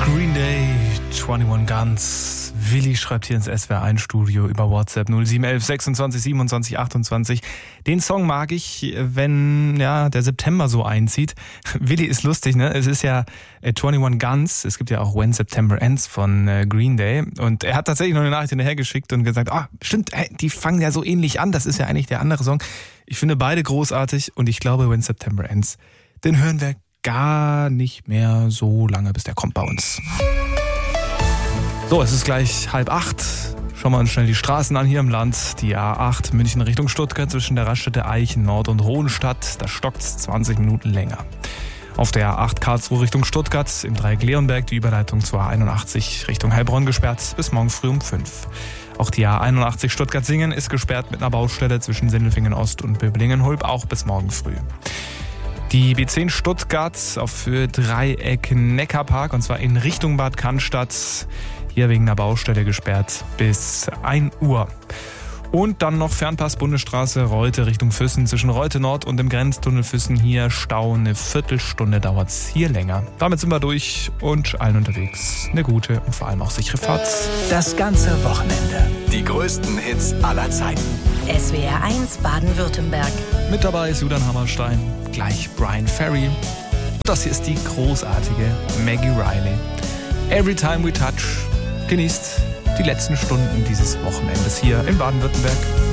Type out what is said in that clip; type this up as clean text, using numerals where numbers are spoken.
Green Day, 21 Guns. Willi schreibt hier ins SWR1-Studio über WhatsApp 0711 26 27 28. Den Song mag ich, wenn der September so einzieht. Willi ist lustig, ne? Es ist ja 21 Guns. Es gibt ja auch When September Ends von Green Day. Und er hat tatsächlich noch eine Nachricht hinterher geschickt und gesagt, stimmt, die fangen ja so ähnlich an. Das ist ja eigentlich der andere Song. Ich finde beide großartig und ich glaube, When September Ends, den hören wir gar nicht mehr so lange, bis der kommt bei uns. So, es ist gleich 7:30. Schauen wir uns schnell die Straßen an hier im Land. Die A8 München Richtung Stuttgart zwischen der Raststätte Eichen Nord und Hohenstadt. Da stockt's 20 Minuten länger. Auf der A8 Karlsruhe Richtung Stuttgart im Dreieck Leonberg die Überleitung zur A81 Richtung Heilbronn gesperrt bis morgen früh um 5. Auch die A81 Stuttgart-Singen ist gesperrt mit einer Baustelle zwischen Sindelfingen Ost und Böblingen-Hulb auch bis morgen früh. Die B10 Stuttgart auf Dreieck Neckarpark und zwar in Richtung Bad Cannstatt. Hier wegen einer Baustelle gesperrt bis 1 Uhr. Und dann noch Fernpass Bundesstraße Reute Richtung Füssen. Zwischen Reute Nord und dem Grenztunnel Füssen hier Stau. Eine Viertelstunde dauert's hier länger. Damit sind wir durch und allen unterwegs eine gute und vor allem auch sichere Fahrt. Das ganze Wochenende. Die größten Hits aller Zeiten. SWR1 Baden-Württemberg. Mit dabei ist Julian Hammerstein, gleich Brian Ferry. Das hier ist die großartige Maggie Riley. Every Time We Touch. Genießt die letzten Stunden dieses Wochenendes hier in Baden-Württemberg.